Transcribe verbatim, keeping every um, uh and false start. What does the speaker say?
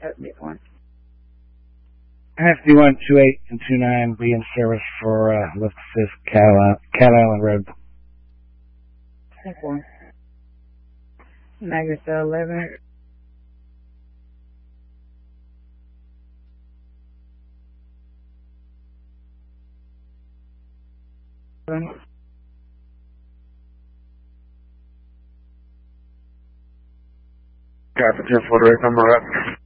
That's this one. F D one two eight and two nine be in service for uh, Lift Assist Cat Island, Cat Island Road. That's one. Magnet cell eleven. Copy, ten four direct number up.